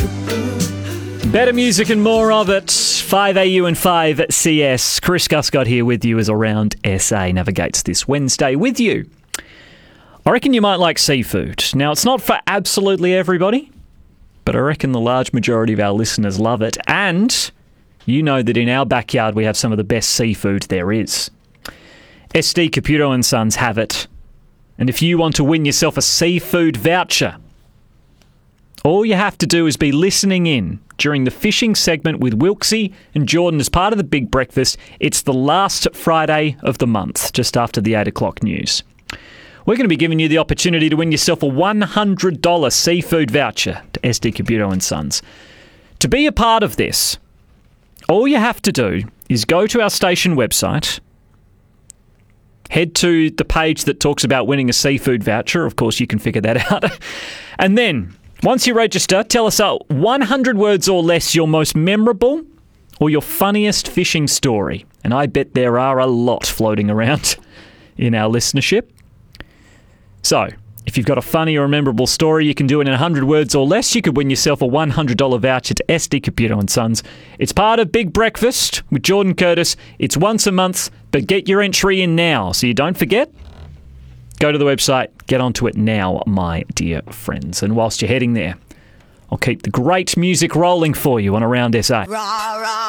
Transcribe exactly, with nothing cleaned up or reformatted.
Better music and more of it. five A U and five C S. Chris Guscott here with you as Around S A navigates this Wednesday with you. I reckon you might like seafood. Now, it's not for absolutely everybody, but I reckon the large majority of our listeners love it. And you know that in our backyard we have some of the best seafood there is. S D Caputo and Sons have it. And if you want to win yourself a seafood voucher, all you have to do is be listening in during the fishing segment with Wilksy and Jordan as part of the Big Breakfast. It's the last Friday of the month, just after the eight o'clock news. We're going to be giving you the opportunity to win yourself a one hundred dollars seafood voucher to S D Caputo and Sons. To be a part of this, all you have to do is go to our station website, head to the page that talks about winning a seafood voucher. Of course, you can figure that out. And then, once you register, tell us uh, one hundred words or less your most memorable or your funniest fishing story. And I bet there are a lot floating around in our listenership. So, if you've got a funny or a memorable story, you can do it in one hundred words or less. You could win yourself a one hundred dollars voucher to S D Caputo and Sons. It's part of Big Breakfast with Jordan Curtis. It's once a month, but get your entry in now so you don't forget. Go to the website, get onto it now, my dear friends. And whilst you're heading there, I'll keep the great music rolling for you on Around S A.